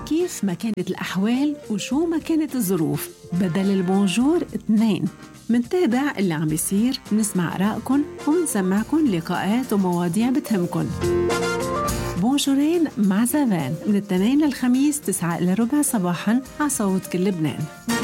كيف ما كانت الأحوال وشو ما كانت الظروف، بدل البونجور 2. منتابع اللي عم بيصير، نسمع آرائكم ومنسمعكم لقاءات ومواضيع بتهمكن. بونجورين مع زافان من الاثنين للخميس 9 إلى ربع صباحاً على صوت كل لبنان.